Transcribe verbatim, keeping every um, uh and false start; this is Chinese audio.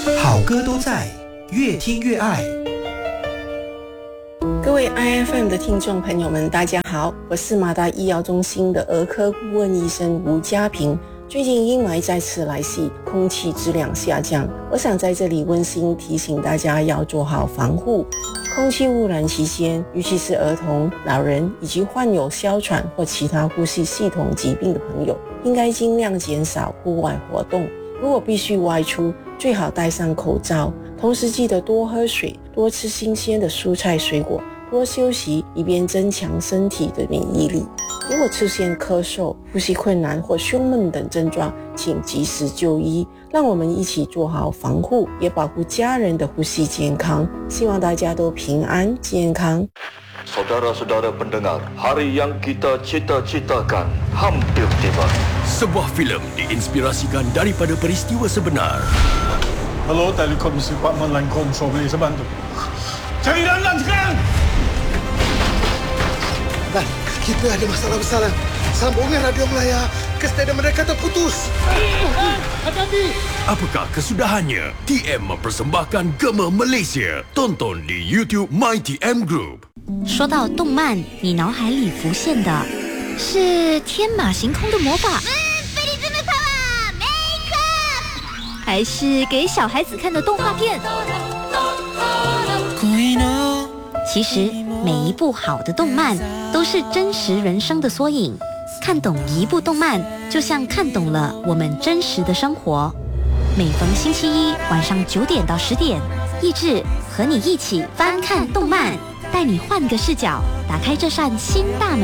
好歌都在，越听越爱。 各位 I F M 的听众朋友们，大家好，我是马大医药中心的儿科顾问医生吴家平。最近阴霾再次来袭，空气质量下降，我想在这里温馨提醒大家要做好防护。空气污染期间，尤其是儿童、老人以及患有哮喘或其他呼吸系统疾病的朋友，应该尽量减少户外活动。如果必须外出，最好戴上口罩，同时记得多喝水，多吃新鲜的蔬菜水果，多休息，以便增强身体的免疫力。如果出现咳嗽、呼吸困难或胸闷等症状，请及时就医。让我们一起做好防护，也保护家人的呼吸健康。希望大家都平安健康。 Saudara-saudara pendengar, hari yang kita cita-citakan hampir tiba. Sebuah filem diinspirasikan daripada peristiwa sebenar. Hello, Telekomisi Department Line Control, boleh saya bantu? Cari Lan sekarang! Lan, kita ada masalah besar, Lan. Sambungan radio Melaya ke stadium mereka terputus. Hati-hati! Apakah kesudahannya? T M mempersembahkan Gema Malaysia. Tonton di YouTube My T M Group. 说到动漫，你脑海里浮现的是天马行空的魔法，还是给小孩子看的动画片？其实每一部好的动漫都是真实人生的缩影。看懂一部动漫，就像看懂了我们真实的生活。每逢星期一晚上九点到十点，益智和你一起翻看动漫，带你换个视角，打开这扇新大门。